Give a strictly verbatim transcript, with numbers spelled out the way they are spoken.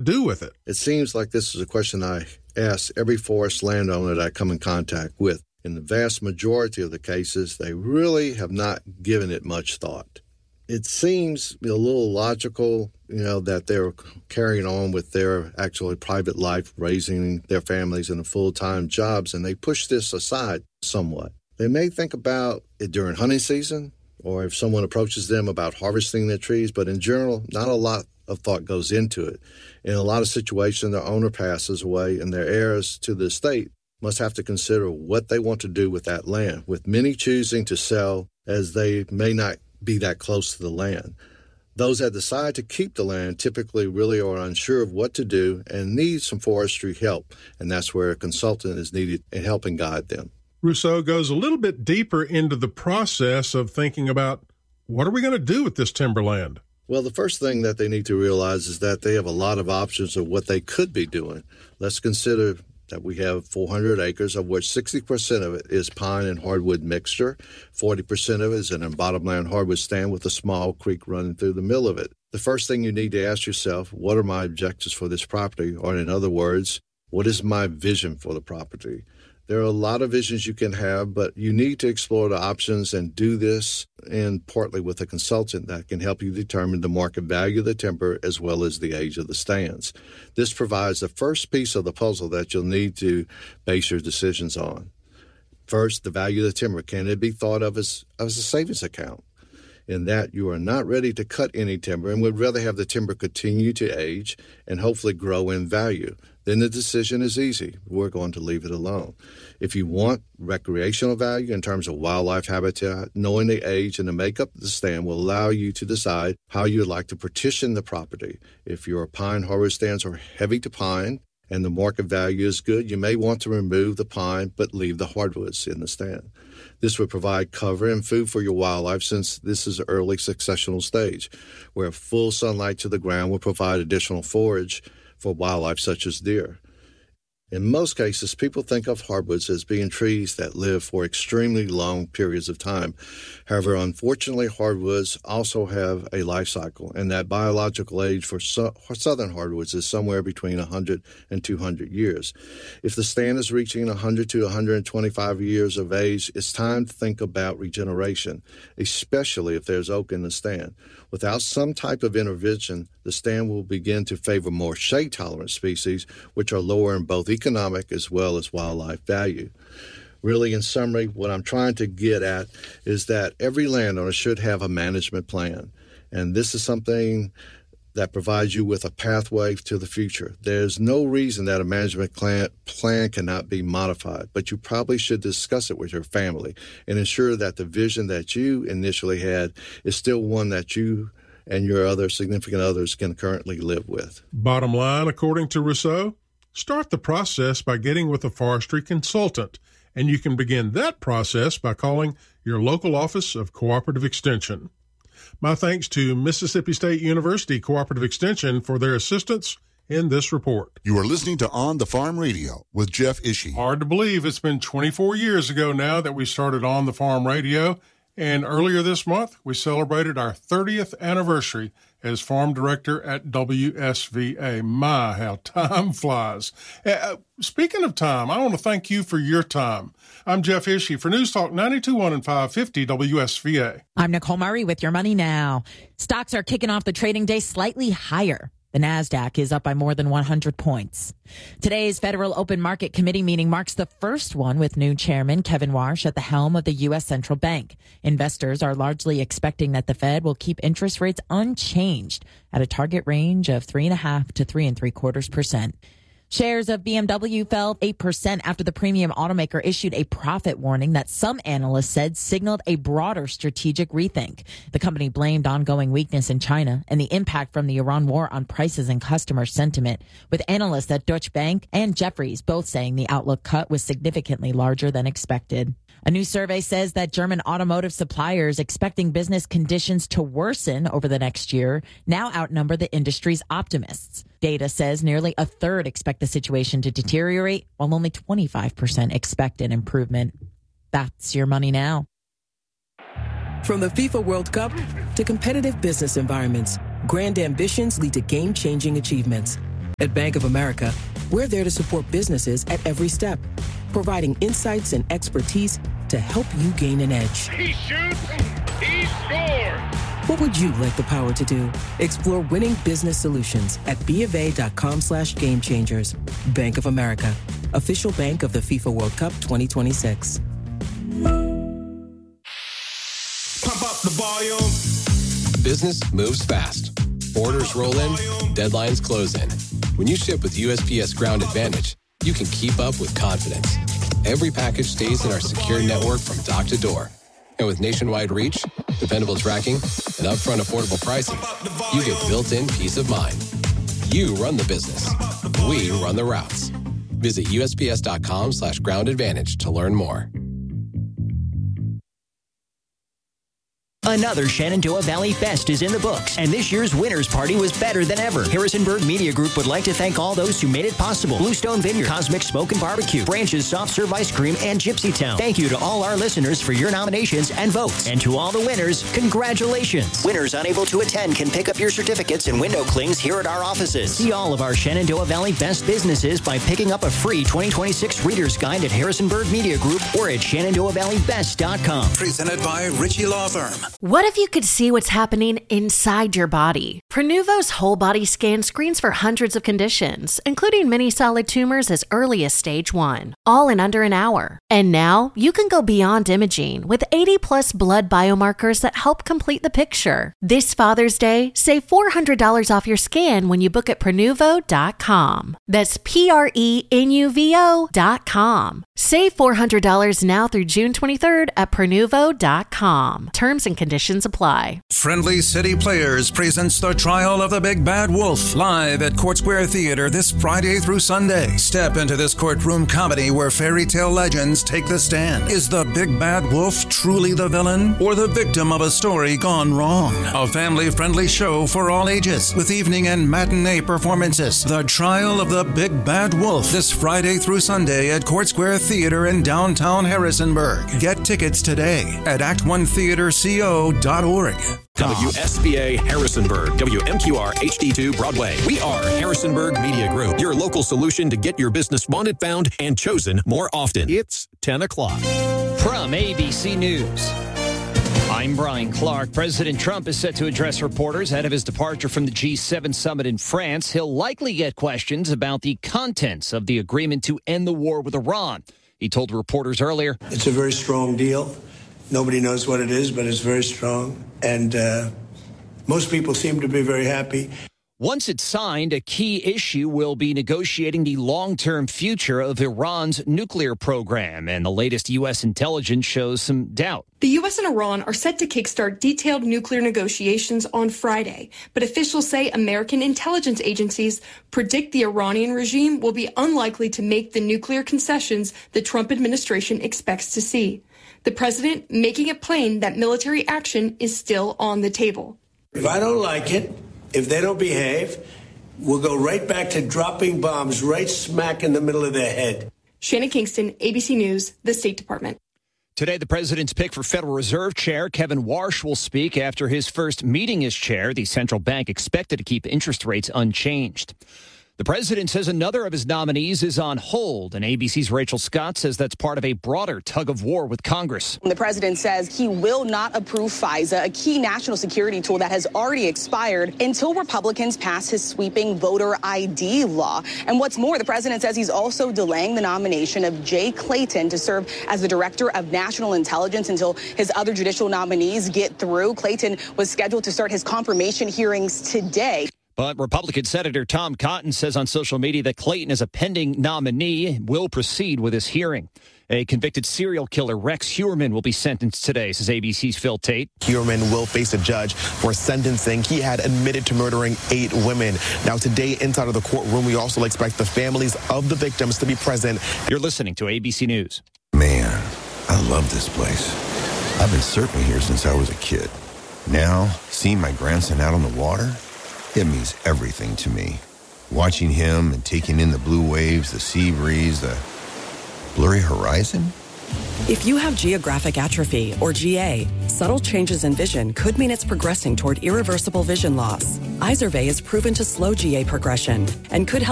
do with it? It seems like this is a question I ask every forest landowner that I come in contact with. In the vast majority of the cases, they really have not given it much thought. It seems a little logical, you know, that they're carrying on with their actually private life, raising their families in full-time jobs, and they push this aside somewhat. They may think about it during hunting season, or if someone approaches them about harvesting their trees, but in general, not a lot of thought goes into it. In a lot of situations, the owner passes away, and their heirs to the estate must have to consider what they want to do with that land, with many choosing to sell as they may not be that close to the land. Those that decide to keep the land typically really are unsure of what to do and need some forestry help, and that's where a consultant is needed in helping guide them. Rousseau goes a little bit deeper into the process of thinking about, what are we going to do with this timberland? Well, the first thing that they need to realize is that they have a lot of options of what they could be doing. Let's consider that we have four hundred acres, of which sixty percent of it is pine and hardwood mixture. forty percent of it is an bottomland hardwood stand with a small creek running through the middle of it. The first thing you need to ask yourself, what are my objectives for this property? Or in other words, what is my vision for the property? There are a lot of visions you can have, but you need to explore the options and do this, and partly with a consultant that can help you determine the market value of the timber as well as the age of the stands. This provides the first piece of the puzzle that you'll need to base your decisions on. First, the value of the timber. Can it be thought of as, as a savings account? In that you are not ready to cut any timber and would rather have the timber continue to age and hopefully grow in value. Then the decision is easy. We're going to leave it alone. If you want recreational value in terms of wildlife habitat, knowing the age and the makeup of the stand will allow you to decide how you'd like to partition the property. If your pine hardwood stands are heavy to pine and the market value is good, you may want to remove the pine but leave the hardwoods in the stand. This would provide cover and food for your wildlife, since this is an early successional stage, where full sunlight to the ground will provide additional forage for wildlife such as deer. In most cases, people think of hardwoods as being trees that live for extremely long periods of time. However, unfortunately, hardwoods also have a life cycle, and that biological age for su- southern hardwoods is somewhere between one hundred and two hundred years. If the stand is reaching one hundred to one hundred twenty-five years of age, it's time to think about regeneration, especially if there's oak in the stand. Without some type of intervention, the stand will begin to favor more shade-tolerant species, which are lower in both economic as well as wildlife value. Really, in summary, what I'm trying to get at is that every landowner should have a management plan, and this is something that provides you with a pathway to the future. There's no reason that a management plan, plan cannot be modified, but you probably should discuss it with your family and ensure that the vision that you initially had is still one that you and your other significant others can currently live with. Bottom line, according to Rousseau, start the process by getting with a forestry consultant, and you can begin that process by calling your local office of Cooperative Extension. My thanks to Mississippi State University Cooperative Extension for their assistance in this report. You are listening to On the Farm Radio with Jeff Ishii. Hard to believe it's been twenty-four years ago now that we started On the Farm Radio, and earlier this month we celebrated our thirtieth anniversary as farm director at W S V A. My, how time flies. Uh, speaking of time, I want to thank you for your time. I'm Jeff Ishii for News Talk ninety-two point one and five fifty W S V A. I'm Nicole Murray with your money now. Stocks are kicking off the trading day slightly higher. The NASDAQ is up by more than one hundred points. Today's Federal Open Market Committee meeting marks the first one with new chairman Kevin Warsh at the helm of the U S Central Bank. Investors are largely expecting that the Fed will keep interest rates unchanged at a target range of three and a half to three and three quarters percent. Shares of B M W fell eight percent after the premium automaker issued a profit warning that some analysts said signaled a broader strategic rethink. The company blamed ongoing weakness in China and the impact from the Iran war on prices and customer sentiment, with analysts at Deutsche Bank and Jefferies both saying the outlook cut was significantly larger than expected. A new survey says that German automotive suppliers expecting business conditions to worsen over the next year now outnumber the industry's optimists. Data says nearly a third expect the situation to deteriorate, while only twenty-five percent expect an improvement. That's your money now. From the FIFA World Cup to competitive business environments, grand ambitions lead to game-changing achievements. At Bank of America, we're there to support businesses at every step, providing insights and expertise to help you gain an edge. He shoots, he scores! What would you like the power to do? Explore winning business solutions at BofA.com slash game changers. Bank of America, official bank of the FIFA World Cup twenty twenty-six. Pump up the volume. Business moves fast. Orders roll in, deadlines close in. When you ship with U S P S Ground Advantage, you can keep up with confidence. Every package stays in our secure network from dock to door. And with nationwide reach, dependable tracking, and upfront affordable pricing, you get built-in peace of mind. You run the business. We run the routes. Visit U S P S dot com slash ground advantage to learn more. Another Shenandoah Valley Fest is in the books, and this year's winners party was better than ever. Harrisonburg Media Group would like to thank all those who made it possible. Bluestone Vineyard, Cosmic Smoke and Barbecue, Branches Soft Serve Ice Cream, and Gypsy Town. Thank you to all our listeners for your nominations and votes. And to all the winners, congratulations. Winners unable to attend can pick up your certificates and window clings here at our offices. See all of our Shenandoah Valley Fest businesses by picking up a free twenty twenty-six Reader's Guide at Harrisonburg Media Group or at Shenandoah Valley Fest dot com. Presented by Ritchie Law Firm. What if you could see what's happening inside your body? Prenuvo's whole body scan screens for hundreds of conditions, including many solid tumors as early as stage one, all in under an hour. And now you can go beyond imaging with eighty plus blood biomarkers that help complete the picture. This Father's Day, save four hundred dollars off your scan when you book at Prenuvo dot com. That's P R E N U V O dot com. Save four hundred dollars now through June twenty-third at Prenuvo dot com. Terms and conditions apply. Friendly City Players presents The Trial of the Big Bad Wolf live at Court Square Theater this Friday through Sunday. Step into this courtroom comedy where fairy tale legends take the stand. Is the Big Bad Wolf truly the villain or the victim of a story gone wrong? A family-friendly show for all ages with evening and matinee performances. The Trial of the Big Bad Wolf this Friday through Sunday at Court Square Theater in downtown Harrisonburg. Get tickets today at act one theater co dot org. W S B A Harrisonburg, W M Q R H D two Broadway. We are Harrisonburg Media Group, your local solution to get your business wanted, found, and chosen more often. It's ten o'clock. From A B C News, I'm Brian Clark. President Trump is set to address reporters ahead of his departure from the G seven summit in France. He'll likely get questions about the contents of the agreement to end the war with Iran. He told reporters earlier, it's a very strong deal. Nobody knows what it is, but it's very strong. And uh, most people seem to be very happy. Once it's signed, a key issue will be negotiating the long-term future of Iran's nuclear program. And the latest U S intelligence shows some doubt. The U S and Iran are set to kickstart detailed nuclear negotiations on Friday. But officials say American intelligence agencies predict the Iranian regime will be unlikely to make the nuclear concessions the Trump administration expects to see. The president making it plain that military action is still on the table. If I don't like it, if they don't behave, we'll go right back to dropping bombs right smack in the middle of their head. Shannon Kingston, A B C News, the State Department. Today, the president's pick for Federal Reserve Chair Kevin Warsh will speak after his first meeting as chair. The central bank expected to keep interest rates unchanged. The president says another of his nominees is on hold, and A B C's Rachel Scott says that's part of a broader tug of war with Congress. The president says he will not approve FISA, a key national security tool that has already expired, until Republicans pass his sweeping voter I D law. And what's more, the president says he's also delaying the nomination of Jay Clayton to serve as the director of national intelligence until his other judicial nominees get through. Clayton was scheduled to start his confirmation hearings today. But Republican Senator Tom Cotton says on social media that Clayton is a pending nominee and will proceed with his hearing. A convicted serial killer, Rex Heuermann, will be sentenced today, says A B C's Phil Tate. Heuermann will face a judge for sentencing. He had admitted to murdering eight women. Now, today, inside of the courtroom, we also expect the families of the victims to be present. You're listening to A B C News. Man, I love this place. I've been surfing here since I was a kid. Now, seeing my grandson out on the water, it means everything to me. Watching him and taking in the blue waves, the sea breeze, the blurry horizon. If you have geographic atrophy, or G A, subtle changes in vision could mean it's progressing toward irreversible vision loss. Izervay is proven to slow G A progression and could help